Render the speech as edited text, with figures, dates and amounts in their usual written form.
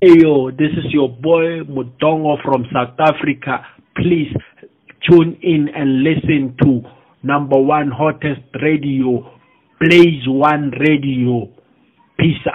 Ayo, this is your boy Mudongo from South Africa. Please tune in and listen to number one hottest radio, Blaze One Radio. Peace